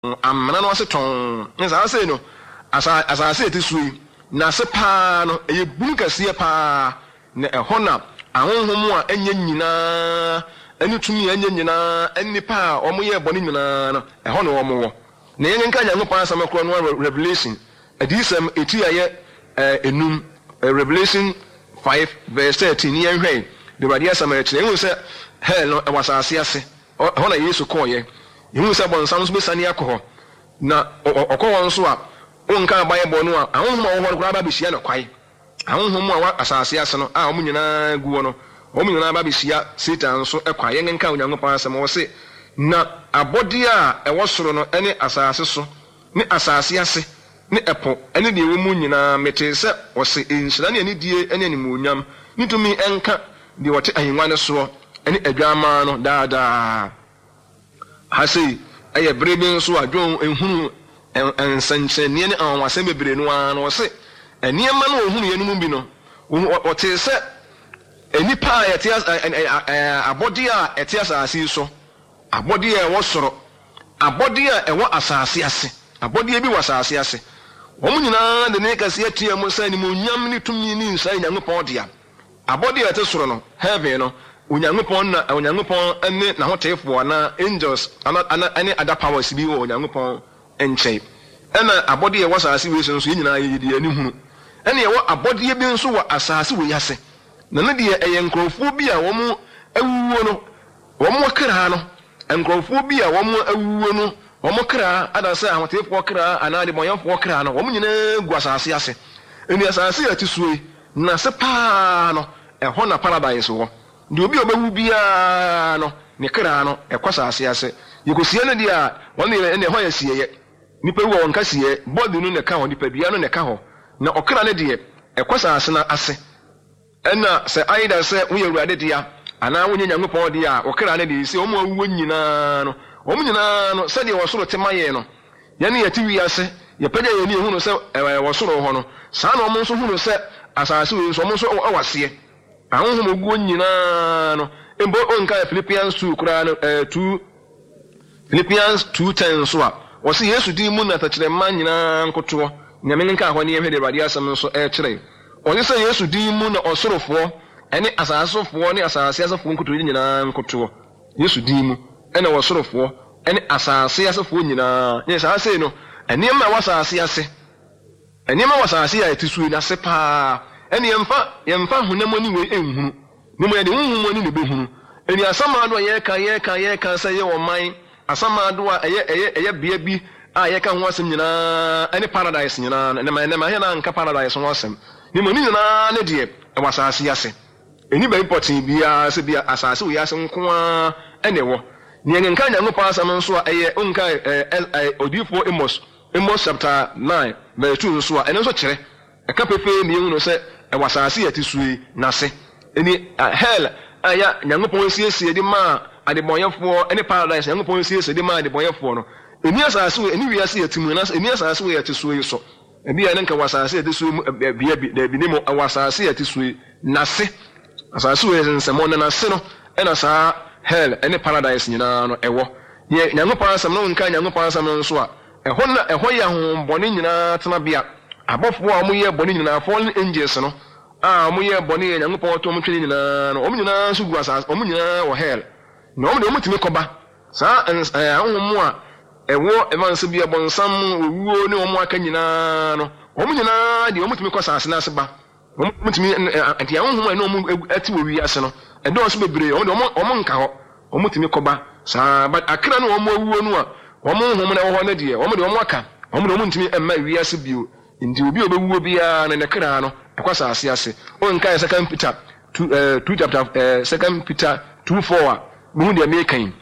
amana no se ton nsa se no asase eti sui na se pa no eye bunu kase pa na ɛhɔ na ahonhom a enye nyina eni tumi enye nyina eni pa a ɔmo yɛ bɔne nyina no ɛhɔ na ɔmo wɔ na yɛn nka Nyankopɔn asɛm koro no Revelation adisɛm eti ayɛ enum Revelation 5 verse 13 ni yɛnhwɛ de bade asɛm ɛkyerɛ ehu sɛ hell no ɛwɔ asase ase ɛhɔ na Yesu kɔɔyɛ ehu sɛ bɔnsam so besane akɔ hɔ na ɔkɔ wɔn so a onka abayɛ bɔ no a ahonhom a wɔhɔ kora ba behyia na kwae ahonhom a wa asase ase no a ɔmo nyinaa guo no ɔmo nyinaa ba behyia Satan so ɛkwae yɛn nka Onyankopɔn asɛm wɔ se na abɔde a ɛwɔ soro no ɛne asase so ne asase ase ne ɛpo ɛne deɛ ɛwɔ mu nyinaa mete sɛ wɔse nhyira ne anidie ɛne animuonyam ne tumi ɛnka deɛ wɔte ahengua no soɔ ɛne adwammaa no daadaa ha sei ɛyɛ bere bi nso a dwon ehunu nsɛnkyerɛnneɛ ne anwasɛm bebree no ara no wɔse nneɛma no ohunu yɛn mu bi no wɔte sɛ enipa a yɛte abɔde a ɛte asase yi so abɔde a ɛwɔ soro abɔde a ɛwɔ asase ase abɔde bi wɔ asase ase wɔn nyinaa de ne kɛse atua mu sɛ animuonyam ne tumi ne nsa Nyankopɔn dea abɔde a ɛte soro no heaven no Onyankopɔn ne n'ahotefoɔ na angels ne other powers bi wɔ Onyankopɔn nkyɛn ɛna abɔde a ɛwɔ asase wei so nso yɛn nyinaa yɛde ani hunu ɛna ɛwɔ abɔde bi nso wɔ asase wei ase na ne deɛ ɛyɛ nkurɔfoɔ bi a wɔn awuo no wɔn kra no nkurɔfoɔ bi a wɔn awuo no wɔn kra ada sɛ ahotefoɔ kra anaa de bɔnyɛfoɔ kra no wɔn nyinaa gu asase ase ɛni asase a ti sue na se paa no ɛhɔ na paradise wɔ de obi obewu bia no ne kra no ɛkɔ asase ase yɛkɔsie no deɛ a wɔn ne ɛhɔ yɛ sieyɛ nipa wu wɔn ka sieyɛ bɔdi no ne ka hɔ nipa bia no ne ka hɔ na ɔkra ne deɛ ɛkɔ asase na ase ɛna sɛ ayida sɛ woyɛ Awurade deɛ anaa wonye Nyankopɔn deɛ a ɔkra ne deɛ sɛ wɔn awuo nyinaa no sɛdeɛ wɔ soro tema yɛ no yɛne yɛte wi ase yɛpɛgya yɛn ni ehunu sɛ wɔ soro hɔ no saa na wɔn nso hunu sɛ asase wei nso wɔn nso ɛwɔ aseɛ ahonhom oguo nyinaa no embo onka Philippians 2 kura no Philippians 2:10 so a wɔse Yesu din mu na takyerɛma nyinaa nkotoɔ nyame nka hɔ ne yɛhwɛ de Awurade asɛm nso ɛkyerɛ wɔse sɛ Yesu din mu na ɔsorofoɔ ɛne asasefoɔ ne asase asefoɔ nkotoɔ nyinaa nkotoɔ Yesu din mu ɛna wɔsorofoɔ ɛne asase asefoɔ nyinaa nyɛ saa sei no ɛnneɛma wɔ asase ase ɛnneɛma wɔ asase a ɛte suo na se paa ɛne yɛmfa honam ani wei enhunu ne mo yɛde honhom ani ne behunu ɛni asamaado a yɛka sɛ yɛ wɔ man asamaado a ɛyɛ bea bi a yɛka ho asɛm nyinaa ɛne paradise nyinaa ne ma hɛ na nka paradise ho asɛm ne mo ni nyinaa ne deɛ ɛwɔ asase ase ɛni bɛyi pɔtee biara sɛ bia asase wɔ yɛase nko a ɛne ɛwɔ ne yɛn nka Nyankopɔn asɛm nso a ɛyɛ onka odiifo Amos chapter 9 verse 2 nso a ɛno nso kyerɛ ɛka pefee ne yɛhunu sɛ ɛwɔ asase yɛte sue n'ase ɛni hell aya Nyankopɔn siesie de ma adebɔnyɛfoɔ ɛne paradise Nyankopɔn siesie de ma adebɔnyɛfoɔ no ɛni asase wɔ ɛni wiase yɛte mu na ɛni asase wɔ yɛte sue so ɛbi yɛ ne nka wɔ asase yɛte sue mu bia bi ne mu ɛwɔ asase yɛte sue n'ase asase wɔ yɛ nsɛmɔ na n'ase no ɛna saa hell ɛne paradise nyinaa no ɛwɔ yɛ Nyankopɔn asɛm no nka Nyankopɔn asɛm no nso a ɛhɔ yɛ ahombɔne nyinaa tenabea abɔfoɔ a wɔyɛ bɔne nyinaa fallen angels no a wɔyɛ bɔne yɛ Nyankopɔn to wɔn twene nyinaa no wɔn nyinaa nso gu asase wɔn nyinaa wɔ hell na wɔn tumi kɔba saa ahohom a ɛwɔ evanse bi abɔnsam owuo ne wɔn aka nyinaa no wɔn nyinaa deɛ wɔn tumi kɔ asase n'ase ba wɔn tumi nti ahohom a ɛna wɔn ɛte wɔ wiase no ɛdɔɔso bebree wɔn nka hɔ wɔn tumi kɔba saa but akra no wɔn awuo no a wɔn honhom na ɛwɔ hɔ no deɛ wɔn de wɔn aka wɔn de wɔn ntumi ɛmma wiase bio nti obi obewuo biara na ne kra no ɛkɔ asase ase onka 2 Peter 2 chapter 2 Peter 2:4 a mu de American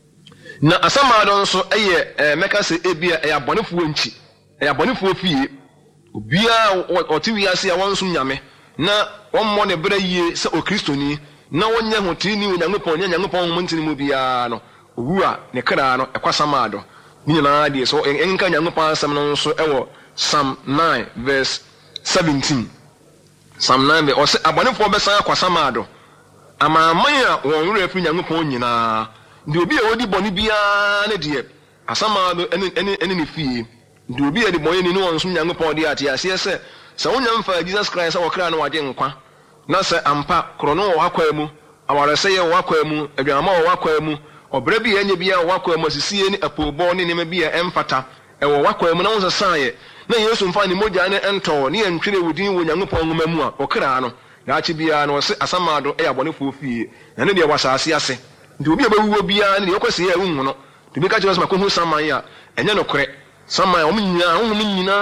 na asamaado nso ɛyɛ mɛka sɛ ebia ɛyɛ abɔnefoɔ nchi ɛyɛ abɔnefoɔ fie obiara ɔte wiase a wɔn nso nyame na wɔn mmɔ ne bra yie sɛ okristoni na wɔnyɛ ho tini Nyankopɔn ho ntini mu biara no owu a ne kra no ɛkɔ asamaado ni nyinaa deɛ so ɛnka Nyankopɔn asɛm no nso ɛwɔ Psalm 9 verse 17 Psalm 9 verse ɔsɛ abɔnefoɔ bɛsan akɔ asamaado amaaman a wɔn werɛ firi Nyankopɔn nyinaa de obi a odi bɔne biara ne deɛ asama do ene ne fie ndi obi e de boye ni no nsom Nyankopɔn de ate ase se wonya mfa Jesus Christ wakra na wade nkwa na se ampa krono wo akwa mu awarese ye wo akwa mu adwama wo akwa mu obra bi enye bia wo akwa mu asisie ni apobɔ ne nema bia emfata e wo akwa mu na wo saye na Yesu mfa ni mogya ne ento ne entwere wudin wo Nyankopɔn ngoma mu a okra no na achi bia no se asama do e abɔnefo fie na ne de wasase ase ndi obi abawuwo bia ne de yokwese ye hu no de bi ka kyerɛ so makohu saman ya enye no kore saman o nyina hu nyina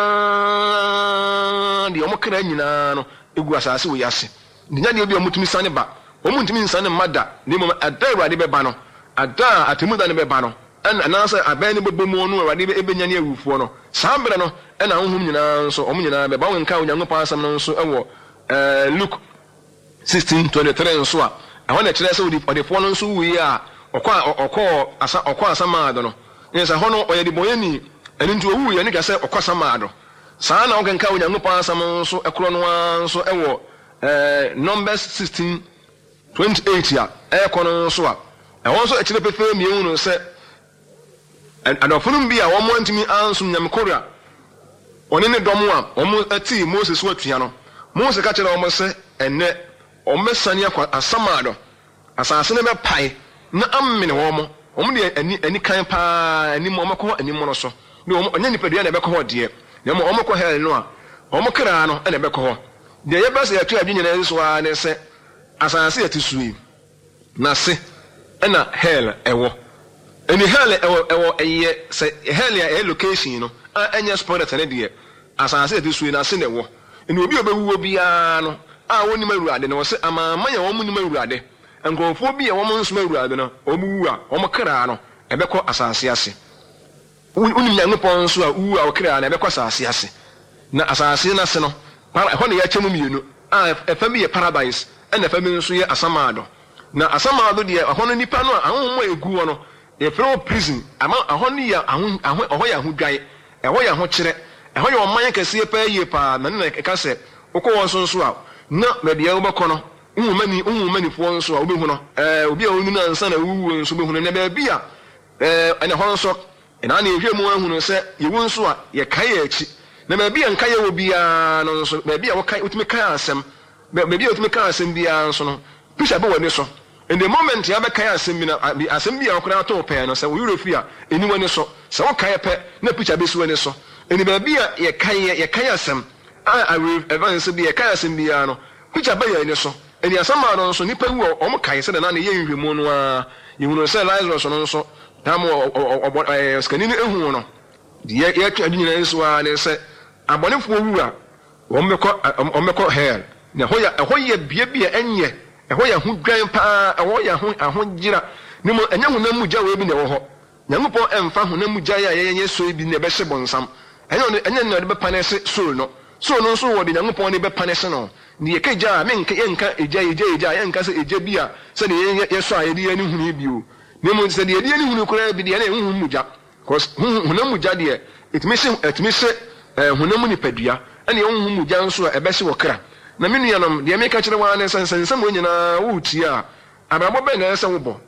de o mokra nyina no egu asase wo yase nya de obi o mutumi sane ba o mutumi nsane mada ne mo ada Awurade beba no ada atemuda ne beba no anasa aban ne bebo mu no Awurade ebenya ne awufo no sambre no na honhom nyina nso o nyina beba won ka Onyankopɔn asam no nso ewo Luke 16:23 nso a ɛhɔ na kyerɛ sɛ odefo no nso wuyi a ɔkɔ asamaado no yesa hɔ no ɔyɛ de boyani ɛno nti owu yɛ ne ka sɛ ɔkɔ asamaado saa na ɔkenka Onyankopɔn asam nso ɛkorɔ no nso ɛwɔ Numbers 16:28 a ɛkɔ no nso a ɛhɔ nso ɛkyerɛ pefe mienu no sɛ adɔfonom bi a wɔn antimi ansom Nyamekora ɔne ne dɔm a wɔn ati Moses watua no Moses ka kyerɛ wɔn sɛ ɛnɛ ɔmmɛsane akɔ asamaado asase ne bɛpae na ammene wɔn de ani kan pa ani mo ɔmɛkɔ ani mo no so ne wɔn ɔnya nipadua na ɛbɛkɔ hɔ deɛ na wɔn ɔmɛkɔ hell no a wɔn kra no na ɛbɛkɔ hɔ deɛ yɛbɛsɛ yɛto adwi nyina so a ne sɛ asase yɛte sui na se ɛna hell ɛwɔ ɛni hell ɛwɔ ɛyɛ sɛ hell yɛ location no a ɛnyɛ spoiler ne deɛ asase yɛte sui na se na ɛwɔ ɛni obi obɛwuo biara no a wɔnim Awurade na wɔ sɛ amaama yɛ wɔn nim Awurade nkrofo bi a wɔn nso Awurade no wɔn wu a wɔn kra no ɛbɛkɔ asase ase unim Nyankopɔn nso a wu a wɔkra na ɛbɛkɔ asase ase na asase na se no ɛhɔ na yɛakyɛ mu mienu a ɛfa bi yɛ paradise ɛna ɛfa bi nso yɛ asamaado na asamaado deɛ ɛhɔ no nipa no a ahonhom a egu hɔ no yɛfrɛ prison ama ɛhɔ no yɛ ɛhɔ yɛ ahodwae ɛhɔ yɛ ahokyerɛ ɛhɔ yɛ ɔman kɛseɛ paa yie paa na ne ɛka sɛ wokɔ wɔn nso a na baabi a wobɛkɔ no umumani fo nso a obehu no obi a onu na nsa na wuwu nso behu no na baabi a ɛna hɔ nso na na ehwe mu ahu no sɛ yewu nso a ye kae akyi na baabi a nka ye wo bia no nso baabi a wokai utumi kae asɛm baabi a utumi kae asɛm bia nso no pisha be wani so in the moment ya be kae asɛm bi na asɛm bia okra to pɛ no sɛ wo yurofi a eni wani so sɛ wo kae pɛ na pisha be so wani so eni baabi a ye kae asɛm a evans bi ye kae asɛm bia no pisha be ye ni so eni asama no nso nipa wu o kae sɛ na ye nhwemu no a yehunu sɛ Lazarus no nso tam skani no ehu no de ye twa nyina nso a ne sɛ abɔnefo wu a wɔmmekɔ hell na ɛhɔ yɛ bia ɛnyɛ ɛhɔ yɛ ho dwan pa ɛhɔ yɛ ahogyira ne mo ɛnyɛ honam mu gya wɔ bi na ɛwɔ hɔ Nyankopɔn ɛmfa honam mu gya yɛ yɛnyɛ so bi na ɛbɛhyɛ bɔnsam ɛnyɛ na de bɛpa ne se soul no nso wɔ de Nyankopɔn ne bɛpa ne se no ne yɛ kagya menka yɛnka egya yɛnka sɛ egya bi a sɛ de yɛsɔ a yɛde yɛne hunu bio ne mo sɛ de yɛde yɛne hunu koraa bi de yɛne honam mu gya cause honam mu gya deɛ etimi se honam nipadua ɛne honam mu gya nso a ɛbɛhyɛ wɔ kra na me nuanom de meka kyerɛ wa ne sensensem wo nyina wo tie a abrabɔ bɛ na ɛsɛ wo bɔ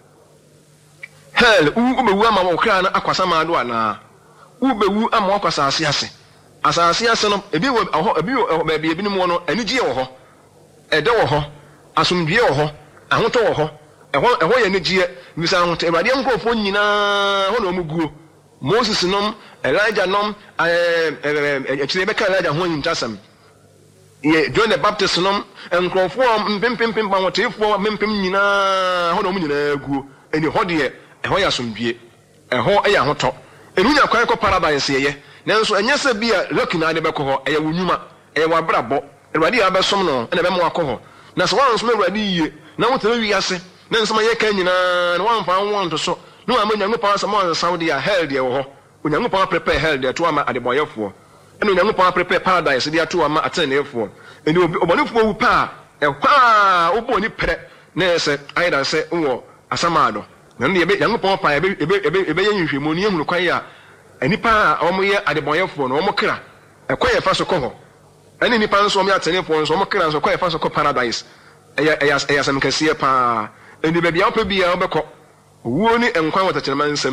hell ubewu ama wo kra na akwasa ma do ana ubewu ama akwasa asase ase no ebi ebi no no anigye wɔ hɔ ɛdɛ wɔ hɔ asomdwie wɔ hɔ ahotɔ wɔ hɔ ɛhɔ yɛ anigye bisa ahotɔ Awurade nkɔfo nyinaa hɔ na ɔmo guo Moses nom Elijah nom ɛkyerɛ bɛka Elijah ho nyintasɛm ye John the Baptist nom nkɔfo mpempem ba wɔtefo mpempem nyinaa hɔ na ɔmo nyinaa guo ɛni hɔ deɛ ɛhɔ yɛ asomdwie ɛhɔ yɛ ahotɔ ɛnu nya kwan kɔ paradise yɛ nanso ɛnyɛ sɛ bia lucky na ade bɛkɔ hɔ ɛyɛ wunuma ɛyɛ wabrabɔ Awurade ya bɛsom no ɛna bɛmo akɔ hɔ na sɛ wɔn nso Awurade yie na wotɛ wi ase na nsɛm yɛ kan nyinaa na wɔn fa wɔn to so no ama Nyankopɔn asɛm wɔn Saudi a hell deɛ wɔ hɔ Onyankopɔn prepare hell deɛ to ama adebɔyɛfoɔ ɛna Onyankopɔn prepare paradise deɛ to ama atenefoɔ ɛni ɔbɔnefoɔ wu pa ɛkwa obɔ ni pɛrɛ na ɛsɛ ayida sɛ wɔ asamaado na no yɛ Nyankopɔn pa ebe yɛ nhwehwɛmu ne ehunu kwan ya enipa a ɔmo yɛ adebɔyɛfoɔ no ɔmo kra ɛkɔ yɛ fa so kɔ hɔ ɛne nipa nso ɔmo yɛ atenefoɔ nso ɔmo kra nso kɔ yɛ fa so kɔ paradise ɛyɛ asɛm kɛseɛ paa ɛni baabi a wopɛ bi a wobɛkɔ owuo ne nkwa wɔ tɛkyerɛma nsɛm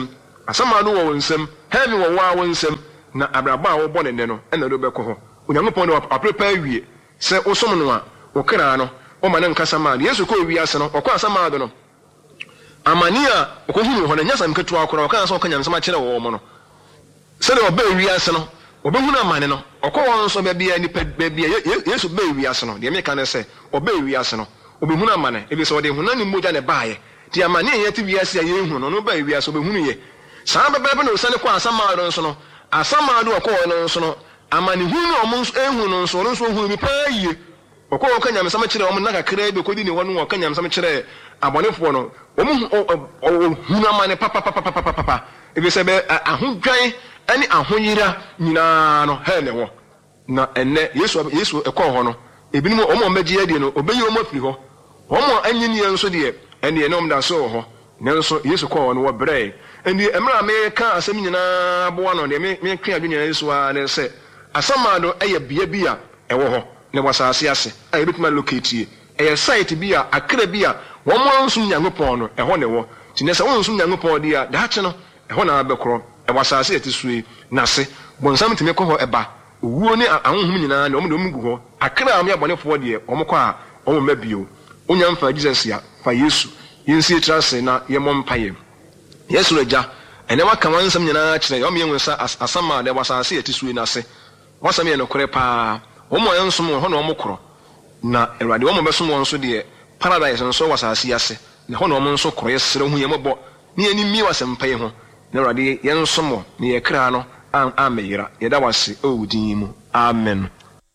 asamado wo nsem heaven wo wa wo nsem na abraba wo bɔ ne no ɛna do bɛkɔ hɔ onyankopɔn no aprepa wie sɛ osom no a wo kra no o ma ne nkasa ma Yesu kɔ wi ase no ɔkɔ asamado no amania okohunu hɔ na nyasam ketu akora ɔka sɛ ɔka nyamsam akyerɛ wo mo no sɛ de ɔba wi ase no obehunu amane no ɔkɔ wɔn nso bɛbia nipa bɛbia Yesu ba wi ase no de me ka ne sɛ ɔba wi ase no obehunu amane ebi sɛ ɔde huna ne mogya ne baaye ti amane yɛ te wi ase a yɛhunu no no ba wi ase obehunu yɛ saa bɛbɛ no sɛ ne kɔ asamado nso no asamado ɔkɔ wɔn nso no amane hunu ɔmo nso ehunu no nso hunu bi paa yie ɔkɔ ɔka nyamsam kyerɛ ɔmo na kakra bi kɔdi ne wɔn no ɔka nyamsam kyerɛ abɔnefoɔ no ɔmo hunu amane papa ebi sɛ bɛ ahodwan ani ahonyira nyina no he ne wo na enne Yesu ekɔ hɔ no ebinim ɔmo mmagye ade no obeyi ɔmo afiri hɔ ɔmo anyini nso de ene ene ɔmo da so hɔ nanso Yesu kɔ hɔ no wɔ brɛ ende emra me ka asɛm nyina boa no de me twe adwenya Yesu a ne sɛ asamado ɛyɛ bia bi a ɛwɔ hɔ ne wasase ase a ebituma locate ɛyɛ site bi a akra bi a wɔn nso Nyankopɔn no ɛhɔ ne wɔ tine sɛ wɔn nso Nyankopɔn de a daakye no ɛhɔ na abɛkorɔ ɛwasase ete sui nase bonsam teme kɔ hɔ ɛba owuo ne ahonhom nyinaa ne ɔmo de ɔmo gu hɔ akra a ɔmo abɔnefoɔ de ɔmo kɔ a ɔmo mabio onya mfa Jesus ya fa Yesu yɛnsi trase na yɛmɔ mpaye Yesu agya ɛne waka wansam nyinaa kyerɛ ɔmo yɛnwe sa asama de wasase ete sui nase wasam yɛ no kore paa ɔmo yɛnsom hɔ na ɔmo korɔ na Awurade ɔmo bɛsom wɔn so de paradise nso wasase ase na hɔ na ɔmo nso korɔ yɛsrɛ hu yɛmɔbɔ ne yɛni mi wasɛm mpaye ho na Awurade yɛnsom ne yɛkra no ameyira yɛda wase owudin mu amen.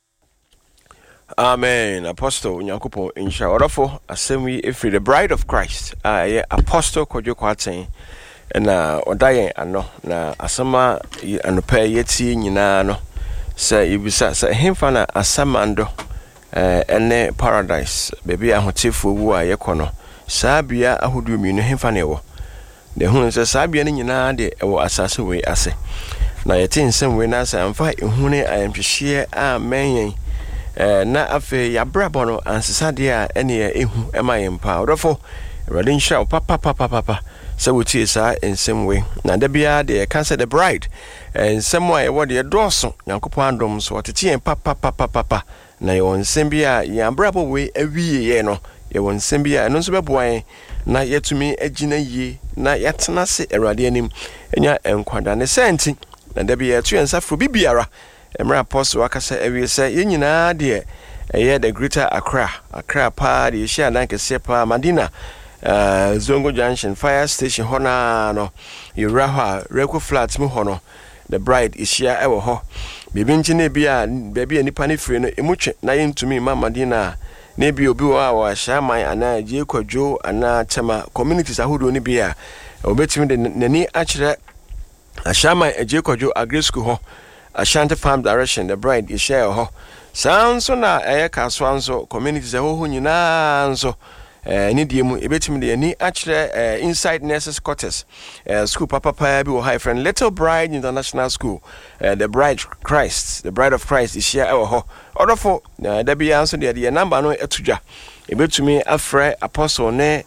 Amen. Apostle Nyankopɔn insha orafo asɛm yi efiri the bride of Christ a Apostle Kojo Kwaten na odayen ano na asama anopa yɛtie nyinaa no sɛ yebisa sɛ hemfa na asamando ene paradise baby ahotefo wu a yɛkɔ no saa bia ahodu mi no hemfa na ɛwɔ de hu sɛ saa bia no nyinaa de ɛwɔ asase we ase na yɛte nsɛm we na sɛ amfa ehune ayɛmhwehye a menyen na afe yabrabɔ no ansesa de a ɛne ehu ɛma yɛmpa odofo Awurade nhyira papa sɛ wotie saa nsɛm we na da bia de yɛka sɛ the bride nsɛm a ɛwɔ de yɛdɔɔso Nyankopɔn adom so ɔtete yɛn papa na yɛwɔ nsɛm bi a yabrabɔ we awie yɛ no yɛwɔ nsɛm bi a ɛno nso bɛboa yɛn na yɛtumi agina yie na yɛtena se Awurade anim enya enkwada ne senti na da bia yɛto yɛn safro bibiara emra apostle akasa awie sɛ yɛn nyinaa de ɛyɛ the greater Accra pa de yɛhyia dan kɛse pa Madina Zongo Junction fire station hɔ na no yɛwura hɔ a Reko flat mu hɔ no the bride ihyia ɛwɔ hɔ bibi nkyene bia baabi a nipa ne firi no emutwe na yɛntumi ma Madina na bi obi wɔ a wɔahyaman ana gye kwadwo ana tema communities ahodo ne bia obetumi de nani akyerɛ ahyaman agye kwadwo agri school hɔ Ashanti Farm Direction the bride ihyia hɔ sanso na ɛyɛ kaswa nso communities ɛhɔ nyinaa nso ni die mu ebetimi de ni akyerɛ inside nurses quarters school papa bi wɔ high friend Little Bride International School the bride of Christ is here ɛwɔ hɔ ɔdɔfo da bia nso de number no etudwa ebetumi afrɛ apostle ne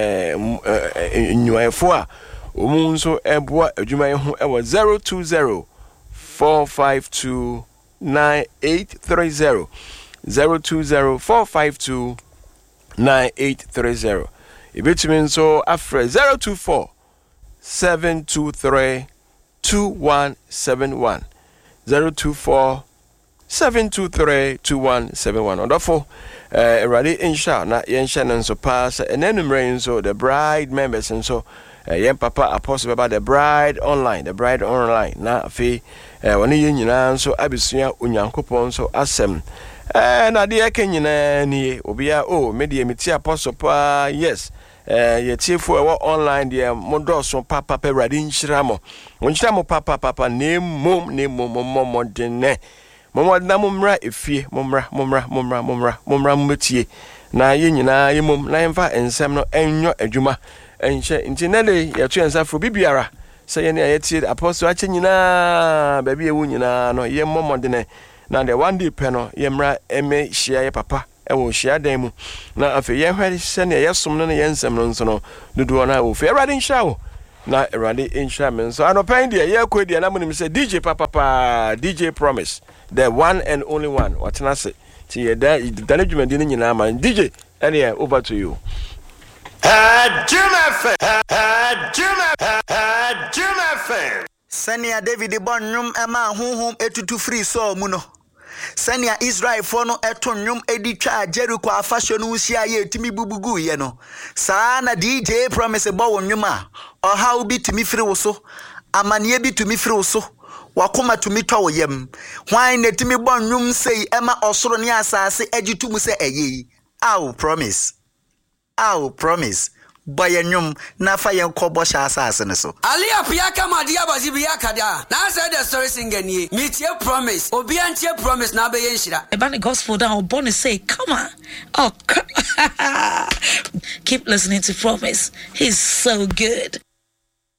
nyuayefo a omu nso ɛboa adwuma yi ho ɛwɔ 020 452 9830 020 452 9830 Ibetumi nso afre 024 723 2171 024 723 2171 Odofo Erade insha na yensha nso pass enenumre nso the bride members nso yen papa apostle about the bride online na afi woni yen nyina nso abesua onyankopon nso asem na de eke nyina nie obia media meti apostle pa yes yetiefo ewo online de modoso papa Erade nhyira mo papa nemmom denne momodna momra efie momra mmetie na yen nyina yemom na yemfa ensem no enyo adwuma enche ntinele yeto ensa fro bibiara sɛ yene ayetie apostle ache nyina baabi ewu nyina no yemmomodene na de one day pɛ no yemra eme hyia ye papa ɛwɔ hyia dan mu na afi ye hwɛ sɛ ne yesom no ne yensem no nso no dodo na wo fe Erade nhyira wo na erade insha men so anopan dia ye ko dia na munim say DJ papa DJ Promise the one and only one watena say ti ye da dwumadi ni nyina ma DJ any over to you. Senia David Bonum Emma Hum etutu free so muno. Senia Israel for no etonyum editwa Jericho afashion usia ye timi bubugu ye no. Sana DJ Promise bo nwuma. Oha obi timi free wo so. Amanie bi tumi free wo so. Wakoma tumi twa wo yem. Hwan na timi bonum sei ema osoro ne asase agitu mu se eyi. Aw Promise. Bayanyum na fa yen kobo sha asase ne so. Ali apia kama dia bazi biya kada. Na say the story singer ni. Meet your Promise. Obi antie Promise na be yen shira. About the gospel down bonus say, come on. Oh, keep listening to Promise. He's so good.